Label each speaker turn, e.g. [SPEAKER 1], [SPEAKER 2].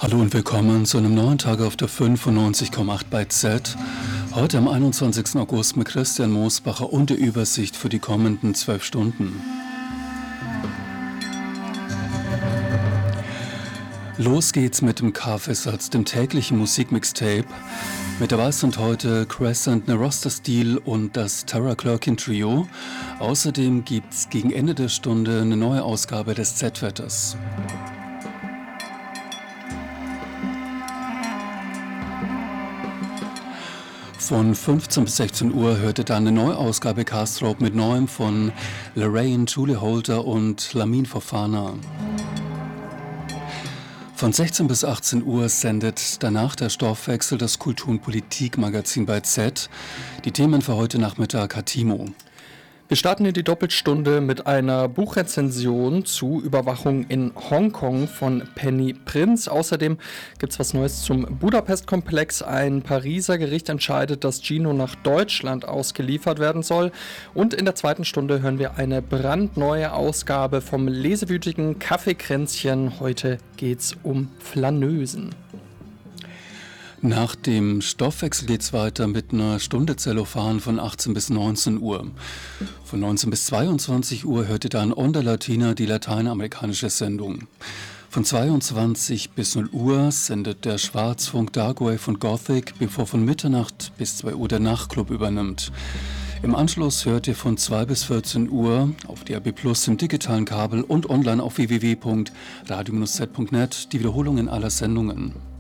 [SPEAKER 1] Hallo und willkommen zu einem neuen Tag auf der 95,8 bei Z. Heute am 21. August mit Christian Moosbacher und der Übersicht für die kommenden 12 Stunden. Los geht's mit dem K-Fest, dem täglichen Musikmixtape. Mit dabei sind heute Crescent, Nerosta Steel und das Tara Clerkin Trio. Außerdem gibt's gegen Ende der Stunde eine neue Ausgabe des Z-Wetters. Von 15 bis 16 Uhr hörte dann eine Neuausgabe Castrop mit Neuem von Lorraine, Julie Holter und Lamin Fofana. Von 16 bis 18 Uhr sendet danach der Stoffwechsel das Kultur- und Politikmagazin bei Z. Die Themen für heute Nachmittag hat Timo.
[SPEAKER 2] Wir starten in die Doppelstunde mit einer Buchrezension zu Überwachung in Hongkong von Penny Prinz. Außerdem gibt es was Neues zum Budapest-Komplex. Ein Pariser Gericht entscheidet, dass Gino nach Deutschland ausgeliefert werden soll. Und in der zweiten Stunde hören wir eine brandneue Ausgabe vom lesewütigen Kaffeekränzchen. Heute geht's um Flaneusen.
[SPEAKER 1] Nach dem Stoffwechsel geht es weiter mit einer Stunde Zellophan von 18 bis 19 Uhr. Von 19 bis 22 Uhr hört ihr dann Onda Latina, die lateinamerikanische Sendung. Von 22 bis 0 Uhr sendet der Schwarzfunk Darkwave und Gothic, bevor von Mitternacht bis 2 Uhr der Nachtclub übernimmt. Im Anschluss hört ihr von 2 bis 14 Uhr auf DAB+ im digitalen Kabel und online auf www.radio-z.net die Wiederholungen aller Sendungen.